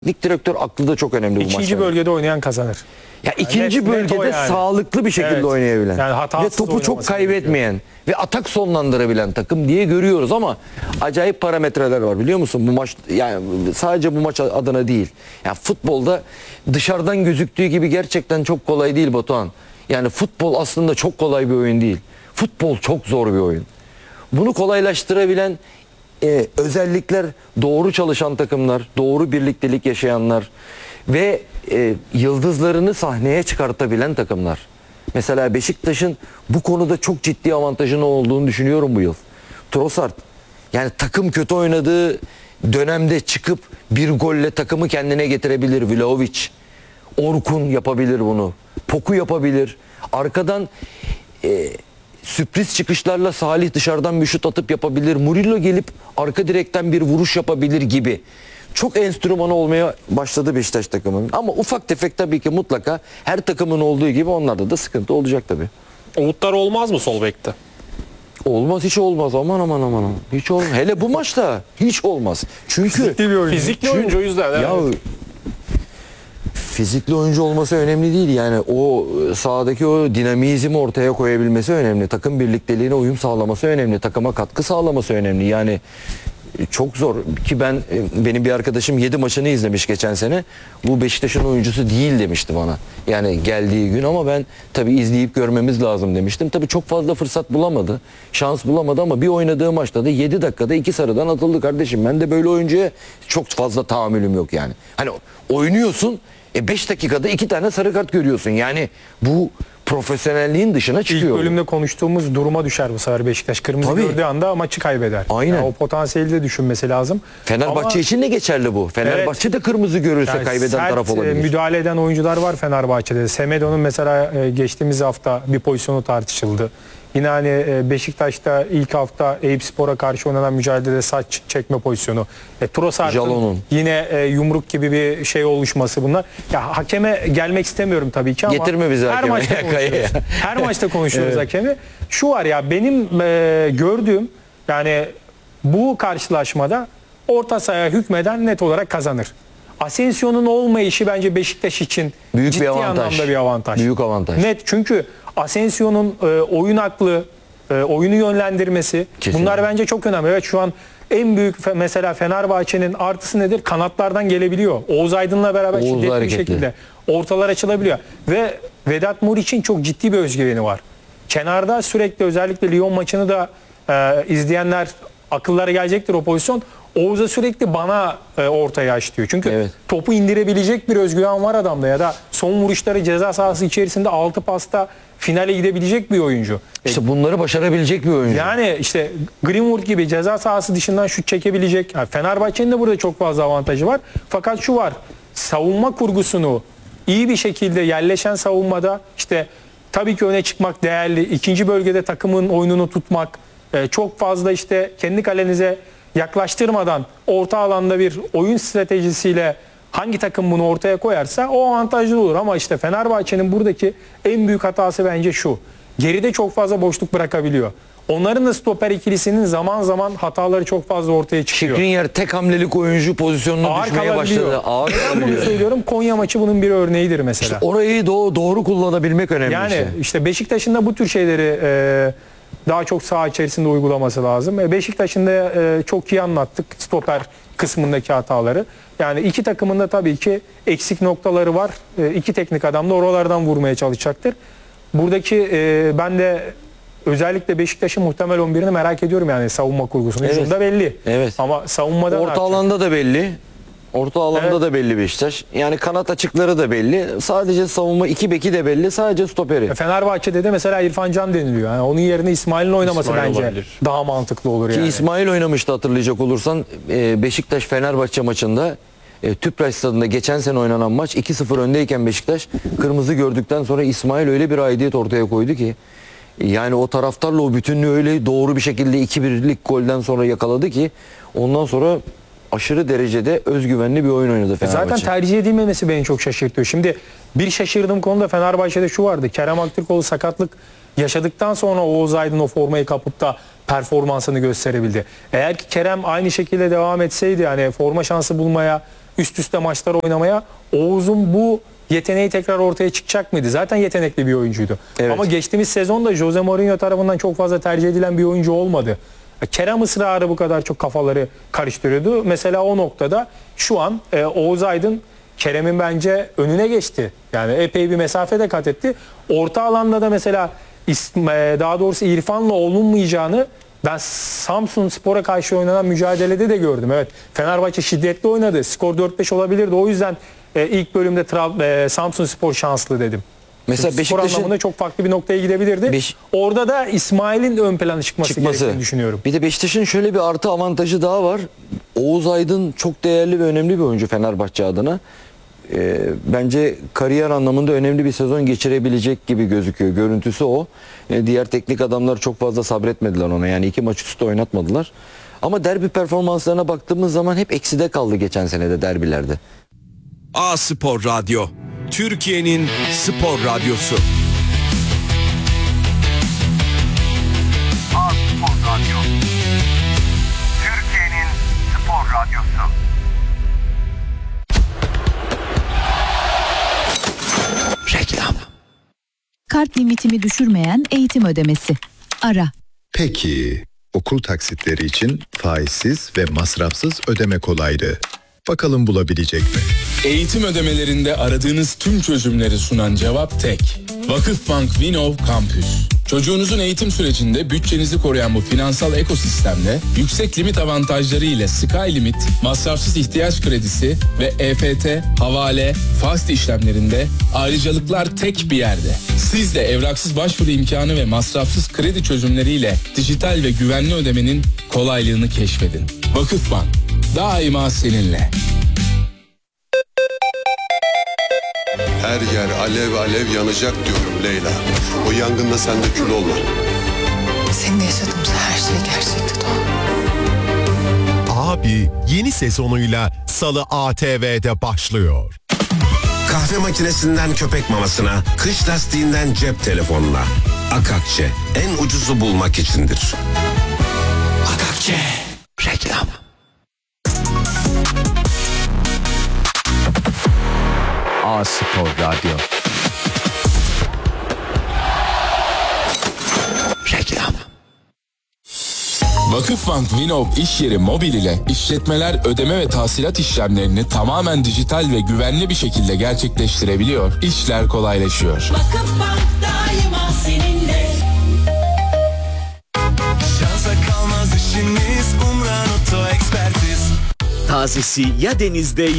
Teknik direktör aklı da çok önemli bu maçta. İkinci bölgede oynayan kazanır. Ya ikinci bölgede yani. sağlıklı bir şekilde Evet. oynayabilen Yani ve hatasız topu çok oynaması kaybetmeyen ve atak sonlandırabilen takım diye görüyoruz ama acayip parametreler var biliyor musun? Bu maç yani sadece bu maç adına değil. Yani futbolda dışarıdan gözüktüğü gibi gerçekten çok kolay değil Batuhan. Yani futbol aslında çok kolay bir oyun değil. Futbol çok zor bir oyun. Bunu kolaylaştırabilen özellikler doğru çalışan takımlar, doğru birliktelik yaşayanlar ve yıldızlarını sahneye çıkartabilen takımlar. Mesela Beşiktaş'ın bu konuda çok ciddi avantajının olduğunu düşünüyorum bu yıl. Trossard yani takım kötü oynadığı dönemde çıkıp bir golle takımı kendine getirebilir. Vlahovic, Orkun yapabilir bunu. Poku yapabilir. Arkadan sürpriz çıkışlarla Salih dışarıdan bir şut atıp yapabilir. Murillo gelip arka direkten bir vuruş yapabilir gibi. Çok enstrümanı olmaya başladı Beşiktaş takımının. Ama ufak tefek tabii ki mutlaka her takımın olduğu gibi onlarda da sıkıntı olacak tabii. Umutlar olmaz mı sol bekte? Olmaz, hiç olmaz. Aman aman aman. Hiç olmaz. Hele bu maçta hiç olmaz. Çünkü Fizikli oyuncu o yüzden. ya Evet. fizikli oyuncu olması önemli değil. Yani o sahadaki o dinamizmi ortaya koyabilmesi önemli. Takım birlikteliğine uyum sağlaması önemli. Takıma katkı sağlaması önemli. Yani çok zor ki benim bir arkadaşım 7 maçını izlemiş geçen sene. Bu Beşiktaş'ın oyuncusu değil demişti bana. Yani geldiği gün ama ben tabii izleyip görmemiz lazım demiştim. Tabii çok fazla fırsat bulamadı. Şans bulamadı ama bir oynadığı maçta da 7 dakikada 2 sarıdan atıldı kardeşim. Ben de böyle oyuncuya çok fazla tahammülüm yok yani. Hani oynuyorsun 5 dakikada 2 tane sarı kart görüyorsun. Yani bu profesyonelliğin dışına çıkıyor. İlk bölümde konuştuğumuz duruma düşer bu sefer Beşiktaş. Kırmızı Tabii. gördüğü anda maçı kaybeder. Aynen. Yani o potansiyeli de düşünmesi lazım. Fenerbahçe Ama için de geçerli bu. Fenerbahçe de kırmızı görürse yani kaybeden sert, taraf olabilir. müdahale eden oyuncular var Fenerbahçe'de. Semedo'nun mesela geçtiğimiz hafta bir pozisyonu tartışıldı. Yine hani Beşiktaş'ta ilk hafta Eyüpspor'a karşı oynanan mücadelede saç çekme pozisyonu. Trossard'ın yine yumruk gibi bir şey oluşması bunlar. Ya hakeme gelmek istemiyorum tabii ki ama getirme bizi her hakeme. maçta konuşuyoruz. Her maçta konuşuyoruz Evet. hakemi. Şu var ya benim gördüğüm yani bu karşılaşmada orta sahaya hükmeden net olarak kazanır. Asensio'nun olmayışı bence Beşiktaş için Büyük ciddi bir avantaj. anlamda bir avantaj. Büyük avantaj. Net çünkü Asensio'nun oyun aklı, oyunu yönlendirmesi Kesinlikle. bunlar bence çok önemli. Evet şu an en büyük mesela Fenerbahçe'nin artısı nedir? Kanatlardan gelebiliyor. Oğuz Aydın'la beraber Oğuz şiddetli bir hareketli. şekilde ortalar açılabiliyor. Ve Vedat Muriç'in çok ciddi bir özgüveni var. Kenarda sürekli özellikle Lyon maçını da izleyenler akıllara gelecektir o pozisyon. Oğuz'a sürekli bana ortaya aç diyor. Çünkü Evet. topu indirebilecek bir özgüven var adamda ya da son vuruşları ceza sahası içerisinde 6 pasta finale gidebilecek bir oyuncu. İşte bunları başarabilecek bir oyuncu. Yani işte Greenwood gibi ceza sahası dışından şut çekebilecek. Yani Fenerbahçe'nin de burada çok fazla avantajı var. Fakat şu var. Savunma kurgusunu iyi bir şekilde yerleşen savunmada işte tabii ki öne çıkmak değerli. İkinci bölgede takımın oyununu tutmak, çok fazla işte kendi kalenize yaklaştırmadan orta alanda bir oyun stratejisiyle hangi takım bunu ortaya koyarsa o avantajlı olur. Ama işte Fenerbahçe'nin buradaki en büyük hatası bence şu. Geride çok fazla boşluk bırakabiliyor. Onların da stoper ikilisinin zaman zaman hataları çok fazla ortaya çıkıyor. Skriniar tek hamlelik oyuncu pozisyonuna Ağır düşmeye kalabiliyor. başladı. Ağır Ben bunu kalabiliyor. söylüyorum. Konya maçı bunun bir örneğidir mesela. Orayı doğru kullanabilmek önemli. Yani işte Beşiktaş'ın da bu tür şeyleri daha çok saha içerisinde uygulaması lazım. Beşiktaş'ın da çok iyi anlattık stoper kısmındaki hataları. Yani iki takımın da tabii ki eksik noktaları var. İki teknik adam da oralardan vurmaya çalışacaktır. Buradaki ben de özellikle Beşiktaş'ın muhtemel 11'ini merak ediyorum yani savunma kurgusunu. Evet. Hücumda belli. Evet. Ama savunmada ne Orta yapacak? alanda da belli. Orta alanda Evet. da belli Beşiktaş. Yani kanat açıkları da belli. Sadece savunma iki beki de belli. Sadece stoperi. Fenerbahçe'de de mesela İrfan Can deniliyor. Yani onun yerine İsmail'in oynaması İsmail bence olabilir. daha mantıklı olur Ki yani. İsmail oynamıştı hatırlayacak olursan Beşiktaş Fenerbahçe maçında Tüpraş Stadı'nda geçen sene oynanan maç 2-0 öndeyken Beşiktaş kırmızı gördükten sonra İsmail öyle bir aidiyet ortaya koydu ki yani o taraftarla o bütünlüğü öyle doğru bir şekilde 2-1'lik golden sonra yakaladı ki ondan sonra aşırı derecede özgüvenli bir oyun oynadı Fenerbahçe. Zaten tercih edilmemesi beni çok şaşırtıyor. Şimdi bir şaşırdığım konuda Fenerbahçe'de şu vardı. Kerem Aktürkoğlu sakatlık yaşadıktan sonra Oğuz Aydın o formayı kapıp da performansını gösterebildi. Eğer ki Kerem aynı şekilde devam etseydi yani forma şansı bulmaya üst üste maçlar oynamaya. Oğuz'un bu yeteneği tekrar ortaya çıkacak mıydı? Zaten yetenekli bir oyuncuydu. Evet. Ama geçtiğimiz sezonda Jose Mourinho tarafından çok fazla tercih edilen bir oyuncu olmadı. Kerem ısrarı bu kadar çok kafaları karıştırıyordu. Mesela o noktada şu an Oğuz Aydın Kerem'in bence önüne geçti. Yani epey bir mesafede kat etti. Orta alanda da mesela daha doğrusu İrfan'la olunmayacağını ben Samsunspor'a karşı oynanan mücadelede de gördüm. Evet, Fenerbahçe şiddetli oynadı. Skor 4-5 olabilirdi. O yüzden ilk bölümde Samsunspor şanslı dedim. Mesela Skor anlamında çok farklı bir noktaya gidebilirdi. Orada da İsmail'in ön plana çıkması gerektiğini düşünüyorum. Bir de Beşiktaş'ın şöyle bir artı avantajı daha var. Oğuz Aydın çok değerli ve önemli bir oyuncu Fenerbahçe adına. Bence kariyer anlamında önemli bir sezon geçirebilecek gibi gözüküyor. Görüntüsü o. Diğer teknik adamlar çok fazla sabretmediler ona. Yani 2 maç üstü oynatmadılar. Ama derbi performanslarına baktığımız zaman hep ekside kaldı geçen senede derbilerde. A Spor Radyo, Türkiye'nin spor radyosu. A Spor Radyo, Türkiye'nin spor radyosu. Reklam. Kart limitimi düşürmeyen eğitim ödemesi. Ara. Peki, okul taksitleri için faizsiz ve masrafsız ödeme kolaylığı. Bakalım bulabilecek mi? Eğitim ödemelerinde aradığınız tüm çözümleri sunan cevap tek. Vakıfbank Vinov Campus. Çocuğunuzun eğitim sürecinde bütçenizi koruyan bu finansal ekosistemde yüksek limit avantajları ile Sky Limit, masrafsız ihtiyaç kredisi ve EFT, havale, fast işlemlerinde ayrıcalıklar tek bir yerde. Siz de evraksız başvuru imkanı ve masrafsız kredi çözümleriyle dijital ve güvenli ödemenin kolaylığını keşfedin. Vakıfbank, daima seninle. Her yer alev alev yanacak diyorum Leyla. O yangında sen de kül olma. Seninle yaşadığımız her şey gerçekti Doğan. Abi yeni sezonuyla Salı ATV'de başlıyor. Kahve makinesinden köpek mamasına, kış lastiğinden cep telefonuna. Akakçe en ucuzu bulmak içindir. Akakçe. Reklam. A Spor Radyo. Reklam. Vakıfbank Vinov iş yeri mobil ile işletmeler ödeme ve tahsilat işlemlerini tamamen dijital ve güvenli bir şekilde gerçekleştirebiliyor. İşler kolaylaşıyor. Vakıfbank daima seninle. Şansa kalmaz işiniz, Umran Oto Ekspertiz. Tazesi ya denizde